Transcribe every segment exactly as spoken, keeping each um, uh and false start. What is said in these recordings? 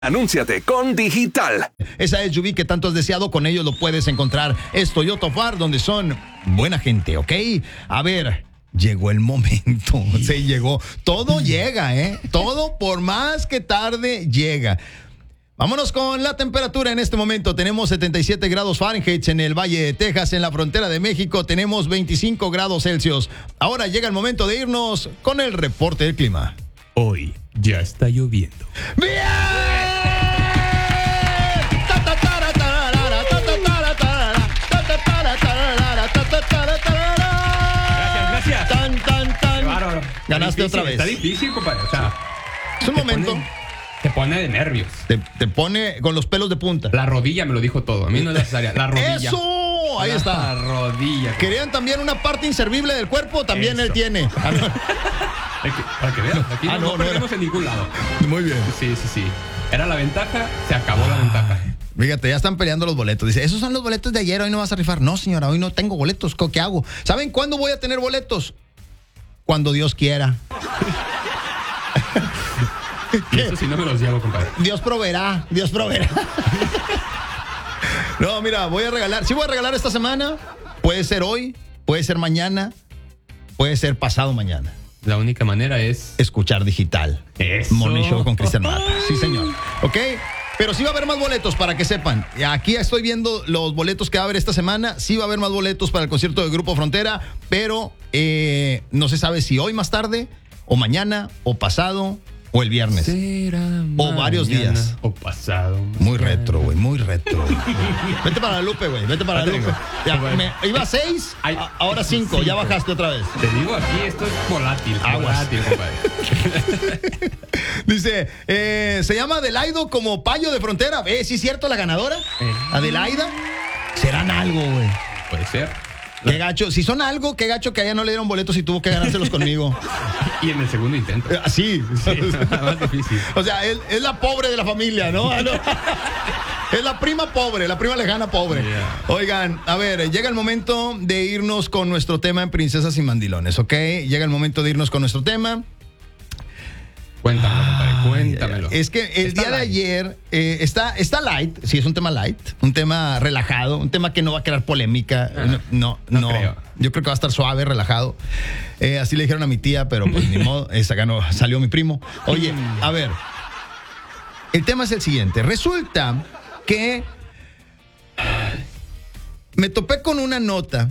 Anúnciate con Digital. Esa S U V que tanto has deseado, con ellos lo puedes encontrar. Es Toyota Far, donde son buena gente, ¿ok? A ver, llegó el momento. Se llegó. Todo llega, ¿eh? Todo, por más que tarde, llega. Vámonos con la temperatura en este momento. Tenemos setenta y siete grados Fahrenheit en el Valle de Texas. En la frontera de México tenemos veinticinco grados Celsius. Ahora llega el momento de irnos con el reporte del clima. Hoy ya está lloviendo. ¡Bien! Gracias, gracias. Tan, tan, tan. Bárbaro. Ganaste Está otra vez. Está difícil, compadre. O sea, Es un te momento. pone- te pone de nervios. Te, te pone con los pelos de punta. La rodilla me lo dijo todo. A mí no es necesaria. La rodilla. ¡Eso! Ahí La está. rodilla. ¿Querían también una parte inservible del cuerpo? También Eso. él tiene. Ah, no. Es que- para que vean, aquí Ah, no, no, no no perdemos era. en ningún lado. Muy bien. Sí, sí, sí. Era la ventaja, se acabó la ventaja. Fíjate, ya están peleando los boletos. Dice, esos son los boletos de ayer, hoy no vas a rifar. No, señora, hoy no tengo boletos. ¿Qué hago? ¿Saben cuándo voy a tener boletos? Cuando Dios quiera. Y eso sí no me los llevo, compadre. Dios proveerá, Dios proveerá. No, mira, voy a regalar. Sí voy a regalar esta semana. Puede ser hoy, puede ser mañana, puede ser pasado mañana. La única manera es... Escuchar digital. Eso. Morning Show con Cristian Mata. Sí, señor. ¿Ok? Pero sí va a haber más boletos para que sepan. Aquí estoy viendo los boletos que va a haber esta semana. Sí va a haber más boletos para el concierto de Grupo Frontera, pero eh, no se sabe si hoy más tarde, o mañana, o pasado, o el viernes. Será O varios mañana días. O pasado. Muy retro, güey, muy retro. Vete para la Lupe, güey, vete para la Ahí Lupe. tengo. Ya, Bueno. me- iba a seis, Ay, a- ahora cinco, ya bajaste otra vez. Te digo, aquí esto es volátil. Aguas. Volátil, compadre. Dice, eh, se llama Adelaido como payo de frontera. ¿Eh? ¿Sí es cierto la ganadora? Eh. Adelaida. Serán algo, güey. Puede ser. Qué gacho. Si son algo, qué gacho que a ella no le dieron boletos y tuvo que ganárselos conmigo. Y en el segundo intento. Eh, Así. Sí, más difícil. O sea, él, es la pobre de la familia, ¿no? Ah, no. Es la prima pobre, la prima lejana pobre. Yeah. Oigan, a ver, llega el momento de irnos con nuestro tema en Princesas y Mandilones, ¿ok? Llega el momento de irnos con nuestro tema. Cuéntamelo, compadre, cuéntamelo. Es que el Está día de light. ayer eh, está, está light, sí, es un tema light, un tema relajado, un tema que no va a crear polémica. Ah, no, no, no no. creo. Yo creo que va a estar suave, relajado. Eh, así le dijeron a mi tía, pero pues ni modo, esa ganó, salió mi primo. Oye, a ver, el tema es el siguiente. Resulta que me topé con una nota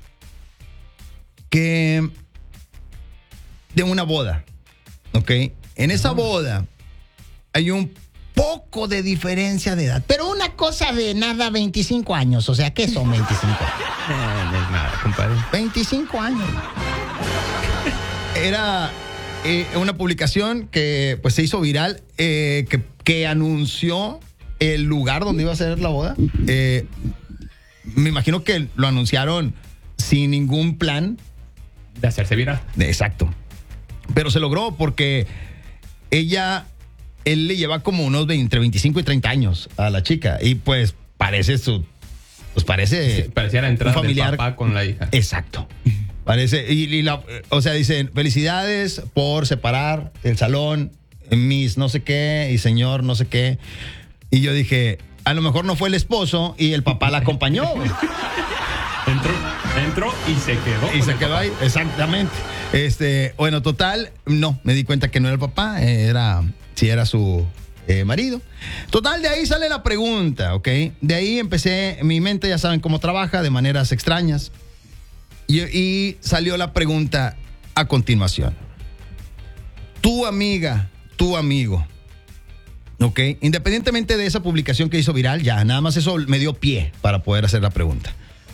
que de una boda, ¿ok? En esa boda hay un poco de diferencia de edad, pero una cosa de nada, veinticinco años, o sea, ¿qué son veinticinco? Eh, no es nada, compadre. veinticinco años. Era eh, una publicación que pues se hizo viral, eh, que, que anunció el lugar donde iba a ser la boda. Eh, me imagino que lo anunciaron sin ningún plan. De hacerse viral. Exacto. Pero se logró porque ella, él le lleva como unos veinte, entre veinticinco y treinta años a la chica. Y pues parece su, pues parece Sí, parecía la entrada un familiar. del papá con la hija. Exacto. Parece, y, y la, o sea, dicen, felicidades por separar el salón, mis no sé qué, y señor no sé qué. Y yo dije, a lo mejor no fue el esposo y el papá la acompañó. güey. Entró, entró y se quedó. Y con se el quedó papá. ahí, exactamente. Este, bueno, total, no, me di cuenta que no era el papá, eh, era, sí era su eh, marido. Total, de ahí sale la pregunta, ¿ok? De ahí empecé, mi mente ya saben cómo trabaja, de maneras extrañas. Y, y salió la pregunta a continuación. Tu amiga, tu amigo, ¿ok? Independientemente de esa publicación que hizo viral, ya, nada más eso me dio pie para poder hacer la pregunta.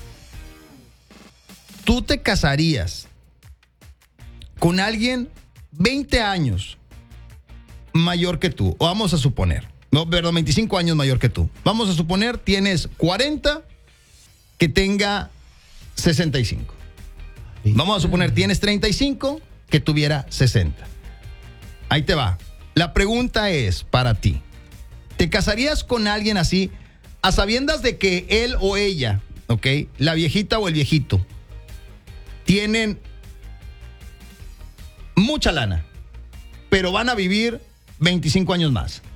¿Tú te casarías con alguien veinte años mayor que tú? O vamos a suponer, no, perdón, veinticinco años mayor que tú. Vamos a suponer, tienes cuarenta, que tenga sesenta y cinco. Vamos a suponer, tienes treinta y cinco, que tuviera sesenta. Ahí te va. La pregunta es para ti. ¿Te casarías con alguien así a sabiendas de que él o ella, ¿ok? La viejita o el viejito, tienen mucha lana, pero van a vivir veinticinco años más?